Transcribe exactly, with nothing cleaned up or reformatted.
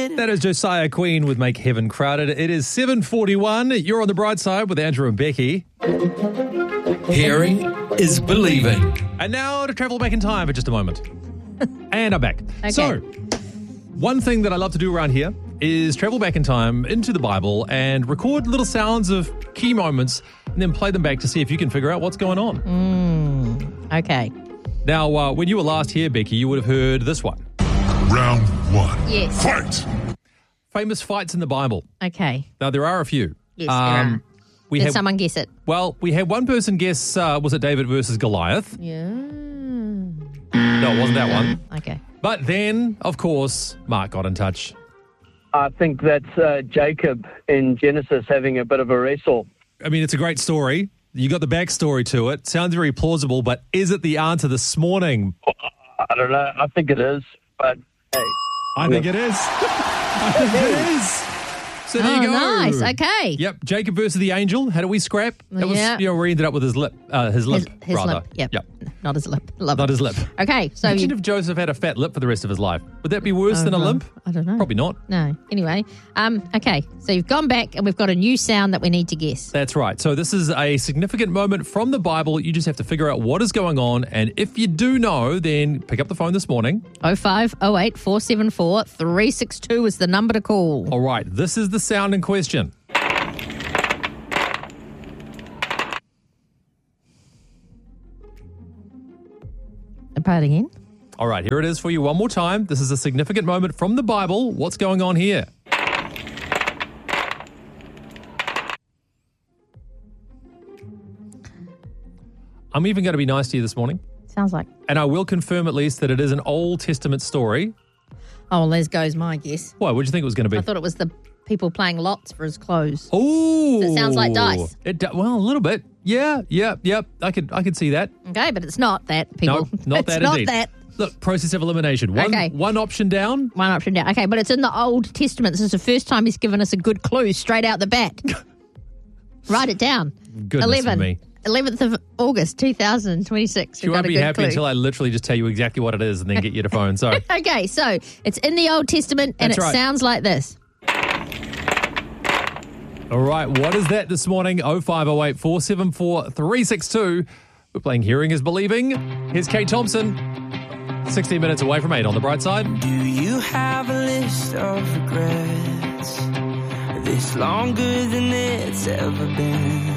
crowded. That is Josiah Queen with Make Heaven Crowded. It is seven forty-one. You're on the bright side with Andrew and Becky. Hearing is believing. And now to travel back in time for just a moment. And I'm back. Okay. So, one thing that I love to do around here is travel back in time into the Bible and record little sounds of key moments and then play them back to see if you can figure out what's going on. Mm, okay. Now, uh, when you were last here, Becky, you would have heard this one. Round one. Yes. Fight! Famous fights in the Bible. Okay. Now, there are a few. Yes, there are. We Did had, someone guess it? Well, we had one person guess, uh, was it David versus Goliath? Yeah. No, it wasn't that one. Okay. But then, of course, Mark got in touch. I think that's uh, Jacob in Genesis having a bit of a wrestle. I mean, it's a great story. You got the backstory to it. Sounds very plausible, but is it the answer this morning? I don't know. I think it is, but hey. I think it is. I think it is. So there Oh, you go. nice. Okay. Yep. Jacob versus the angel. How do we scrap? That was, Yeah. you know, where he ended up with his lip. Uh, his lip, His, his rather. lip. Yep. Yep. Not his lip. Love Not it. his lip. Okay. So Imagine you, if Joseph had a fat lip for the rest of his life. Would that be worse than a Oh, limp? I don't know. Probably not. No. Anyway. Um. Okay. So you've gone back and we've got a new sound that we need to guess. That's right. So this is a significant moment from the Bible. You just have to figure out what is going on. And if you do know, then pick up the phone this morning. oh five oh eight four seven four three six two is the number to call. All right. This is the sound in question. Play it again. All right. Here it is for you one more time. This is a significant moment from the Bible. What's going on here? I'm even going to be nice to you this morning. Sounds like. And I will confirm at least that it is an Old Testament story. Oh, well, there goes my guess. Why? What did you think it was going to be? I thought it was the people playing lots for his clothes. Oh, So it sounds like dice. It do- well, a little bit. Yeah, yeah, yeah. I could, I could see that. Okay, but it's not that, people. No, not it's that. not indeed. that. Look, process of elimination. One, Okay. one option down. One option down. Okay, but it's in the Old Testament. This is the first time he's given us a good clue straight out the bat. Write it down. Goodness eleven. me. eleventh of August, two thousand twenty-six. You We've got won't a be good happy clue. until I literally just tell you exactly what it is and then get you to phone. So, Okay, so it's in the Old Testament and That's it right. sounds like this. all right, what is that this morning? oh five oh eight four seven four three six two. We're playing Hearing is Believing. Here's Kate Thompson. sixteen minutes away from eight on the bright side. Do you have a list of regrets? This longer than it's ever been.